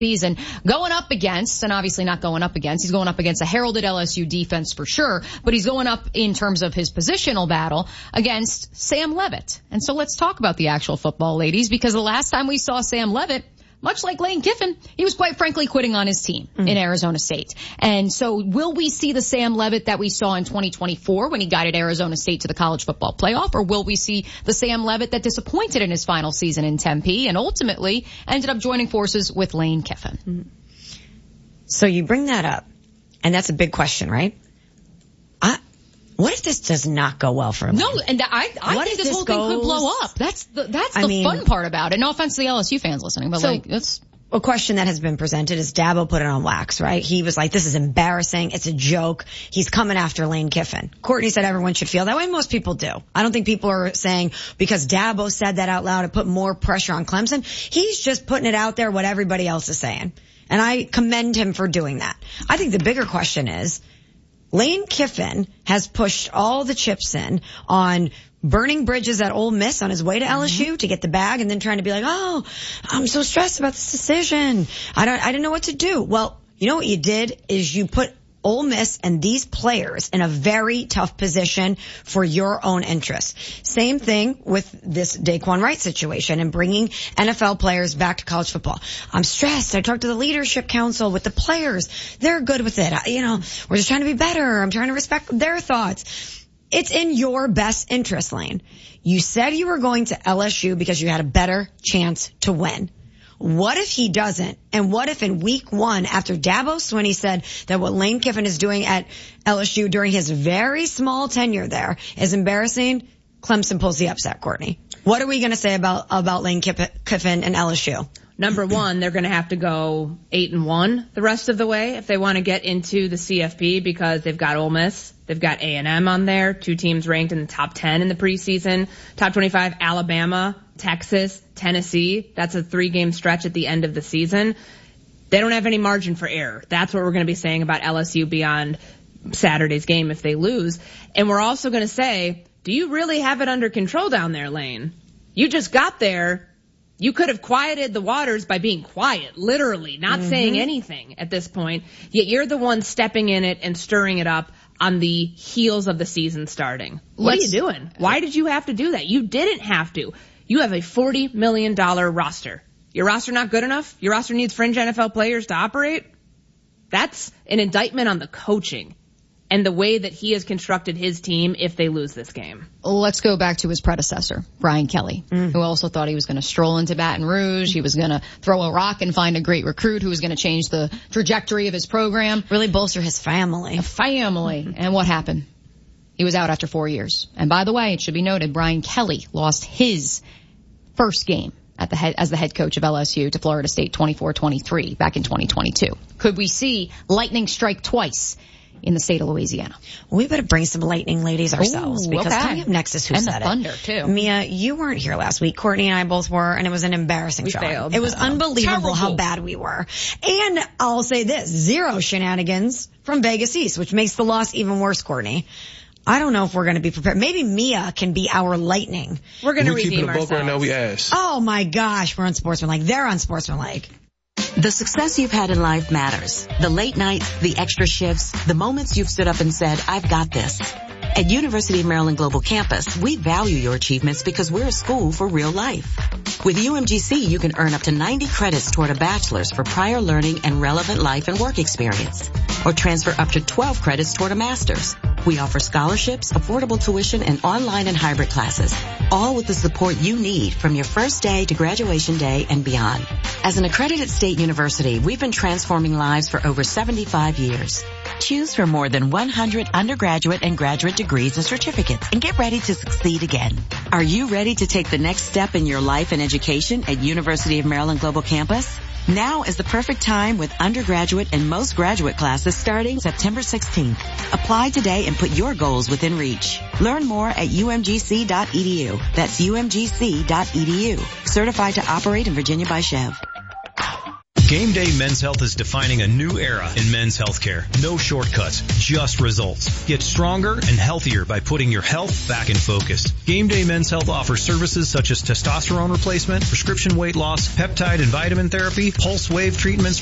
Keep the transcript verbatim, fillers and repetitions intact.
season, going up against, and obviously not going up against, he's going up against a heralded L S U defense for sure, but he's going up in terms of his positional battle against Sam Leavitt. And so let's talk about the actual football, ladies, because the last time we saw Sam Leavitt, much like Lane Kiffin, he was quite frankly quitting on his team mm. in Arizona State. And so will we see the Sam Leavitt that we saw in twenty twenty-four when he guided Arizona State to the college football playoff? Or will we see the Sam Leavitt that disappointed in his final season in Tempe and ultimately ended up joining forces with Lane Kiffin? Mm. So you bring that up, and that's a big question, right? I, what if this does not go well for him? No, and I, I what think this, this whole goes, thing could blow up. That's the, that's I the mean, fun part about it. No offense to the L S U fans listening, but so, like, it's... A question that has been presented is Dabo put it on wax, right? He was like, this is embarrassing. It's a joke. He's coming after Lane Kiffin. Courtney said everyone should feel that way. Most people do. I don't think people are saying because Dabo said that out loud, it put more pressure on Clemson. He's just putting it out there what everybody else is saying. And I commend him for doing that. I think the bigger question is, Lane Kiffin has pushed all the chips in on burning bridges at Ole Miss on his way to L S U mm-hmm. to get the bag and then trying to be like, oh, I'm so stressed about this decision. I don't, I didn't know what to do. Well, you know what you did is you put Ole Miss and these players in a very tough position for your own interests. Same thing with this Daquan Wright situation and bringing N F L players back to college football. I'm stressed. I talked to the leadership council with the players. They're good with it. I, you know, we're just trying to be better. I'm trying to respect their thoughts. It's in your best interest, Lane. You said you were going to L S U because you had a better chance to win. What if he doesn't? And what if in week one, after Dabo Swinney said that what Lane Kiffin is doing at L S U during his very small tenure there is embarrassing, Clemson pulls the upset, Courtney? What are we going to say about, about Lane Kiffin and L S U? Number one, they're going to have to go eight and one the rest of the way if they want to get into the C F P because they've got Ole Miss. They've got A and M on there, two teams ranked in the top ten in the preseason, top twenty-five, Alabama, Texas, Tennessee. That's a three-game stretch at the end of the season. They don't have any margin for error. That's what we're going to be saying about L S U beyond Saturday's game if they lose. And we're also going to say, do you really have it under control down there, Lane? You just got there. You could have quieted the waters by being quiet, literally, not mm-hmm. saying anything at this point. Yet you're the one stepping in it and stirring it up on the heels of the season starting. What Let's, are you doing? Why did you have to do that? You didn't have to. You have a forty million dollars roster. Your roster not good enough? Your roster needs fringe N F L players to operate? That's an indictment on the coaching and the way that he has constructed his team if they lose this game. Let's go back to his predecessor, Brian Kelly, mm. who also thought he was going to stroll into Baton Rouge. He was going to throw a rock and find a great recruit who was going to change the trajectory of his program. Really bolster his family. A family. And what happened? He was out after four years. And by the way, it should be noted, Brian Kelly lost his first game at the head, as the head coach of L S U to Florida State twenty-four twenty-three back in twenty twenty-two. Could we see lightning strike twice in the state of Louisiana? We better bring some lightning ladies ourselves. Ooh, because okay. coming up next is Who and Said the thunder, It. too. Mia, you weren't here last week. Courtney and I both were, and it was an embarrassing we show. Failed. It was um, unbelievable terrible. how bad we were. And I'll say this, zero shenanigans from Vegas East, which makes the loss even worse, Courtney. I don't know if we're going to be prepared. Maybe Mia can be our lightning. We're going to we redeem ourselves. We're keeping a book right now, we ask. Oh my gosh, we're unsportsmanlike. They're unsportsmanlike. The success you've had in life matters. The late nights, the extra shifts, the moments you've stood up and said, I've got this. At University of Maryland Global Campus, we value your achievements because we're a school for real life. With U M G C, you can earn up to ninety credits toward a bachelor's for prior learning and relevant life and work experience, or transfer up to twelve credits toward a master's. We offer scholarships, affordable tuition, and online and hybrid classes, all with the support you need from your first day to graduation day and beyond. As an accredited state university, we've been transforming lives for over seventy-five years. Choose from more than one hundred undergraduate and graduate degrees and certificates and get ready to succeed again. Are you ready to take the next step in your life and education at University of Maryland Global Campus? Now is the perfect time with undergraduate and most graduate classes starting September sixteenth. Apply today and put your goals within reach. Learn more at U M G C dot E D U. That's U M G C dot E D U. Certified to operate in Virginia by Chev. Game Day Men's Health is defining a new era in men's healthcare. No shortcuts, just results. Get stronger and healthier by putting your health back in focus. Game Day Men's Health offers services such as testosterone replacement, prescription weight loss, peptide and vitamin therapy, pulse wave treatments